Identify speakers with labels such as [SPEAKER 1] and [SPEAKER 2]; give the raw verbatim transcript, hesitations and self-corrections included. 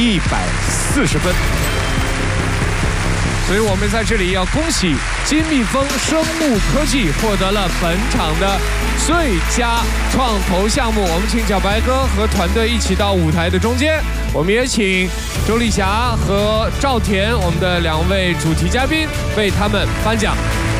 [SPEAKER 1] 一百四十分。所以我们在这里要恭喜金蜜蜂生物科技获得了本场的最佳创投项目。我们请小白哥和团队一起到舞台的中间，我们也请周丽霞和赵田我们的两位主题嘉宾为他们颁奖。